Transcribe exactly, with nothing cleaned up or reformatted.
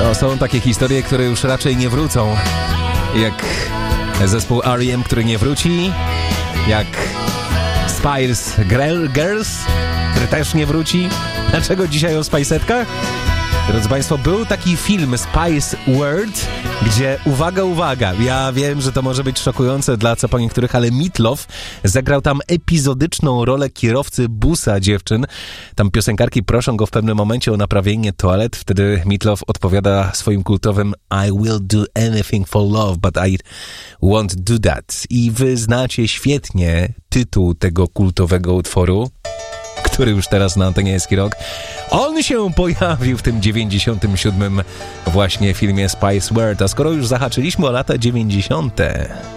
No, są takie historie, które już raczej nie wrócą. Jak zespół R E M, który nie wróci. Jak Spice Girls, który też nie wróci. Dlaczego dzisiaj o Spice'etkach? Drodzy Państwo, był taki film Spice World, gdzie, uwaga, uwaga, ja wiem, że to może być szokujące dla co po niektórych, ale Meat Loaf zagrał tam epizodyczną rolę kierowcy busa dziewczyn. Tam piosenkarki proszą go w pewnym momencie o naprawienie toalet, wtedy Meat Loaf odpowiada swoim kultowym I will do anything for love, but I won't do that. I wy znacie świetnie tytuł tego kultowego utworu, który już teraz na antenie jest rok. On się pojawił w tym dziewięćdziesiątym siódmym właśnie filmie Spice World. A skoro już zahaczyliśmy o lata dziewięćdziesiąte